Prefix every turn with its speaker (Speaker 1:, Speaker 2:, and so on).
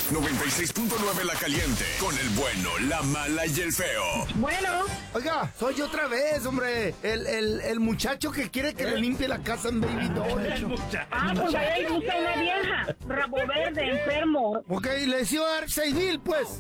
Speaker 1: 96.9 La Caliente, con el bueno, la mala y el feo.
Speaker 2: Bueno.
Speaker 3: Oiga, soy yo otra vez, hombre. El muchacho que quiere que le limpie la casa en Baby Doll.
Speaker 2: Pues ahí busca una vieja. Rabo verde, enfermo.
Speaker 3: Ok, le decía dar 6,000, pues.